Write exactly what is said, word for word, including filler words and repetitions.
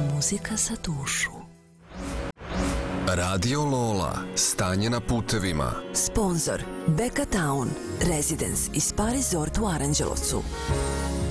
Muzika za dušu. Radio Lola, stanje na putevima. Sponzor Beka Town, Residence i Spa Resort u Aranđelovcu.